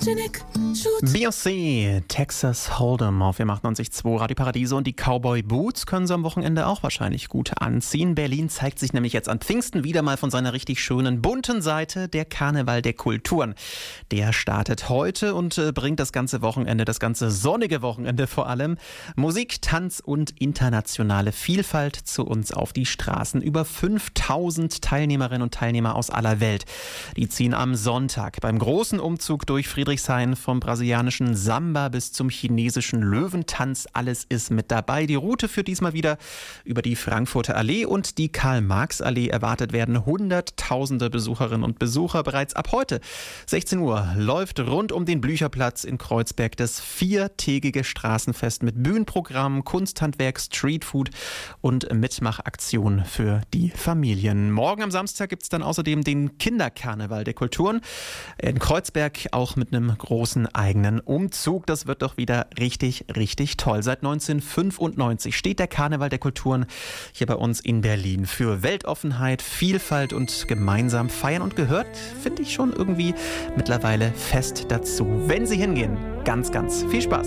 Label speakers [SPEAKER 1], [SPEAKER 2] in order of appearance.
[SPEAKER 1] Beyoncé, Texas Hold'em auf FM 98.2 Radio Paradiso, und die Cowboy Boots können sie am Wochenende auch wahrscheinlich gut anziehen. Berlin zeigt sich nämlich jetzt an Pfingsten wieder mal von seiner richtig schönen bunten Seite. Der Karneval der Kulturen, der startet heute und bringt das ganze Wochenende, das ganze sonnige Wochenende vor allem, Musik, Tanz und internationale Vielfalt zu uns auf die Straßen. Über 5000 Teilnehmerinnen und Teilnehmer aus aller Welt. Die ziehen am Sonntag beim großen Umzug durch Friedrichshain vom brasilianischen Samba bis zum chinesischen Löwentanz. Alles ist mit dabei. Die Route führt diesmal wieder über die Frankfurter Allee und die Karl-Marx-Allee. Erwartet werden hunderttausende Besucherinnen und Besucher. Bereits ab heute, 16 Uhr, läuft rund um den Blücherplatz in Kreuzberg das 4-tägige Straßenfest mit Bühnenprogramm, Kunsthandwerk, Streetfood und Mitmachaktionen für die Familien. Morgen am Samstag gibt es dann außerdem den Kinderkarneval der Kulturen in Kreuzberg, auch mit einem großen eigenen Umzug. Das wird doch wieder richtig, richtig toll. Seit 1995 steht der Karneval der Kulturen hier bei uns in Berlin für Weltoffenheit, Vielfalt und gemeinsam feiern und gehört, finde ich, schon irgendwie mittlerweile fest dazu. Wenn Sie hingehen, ganz, ganz viel Spaß.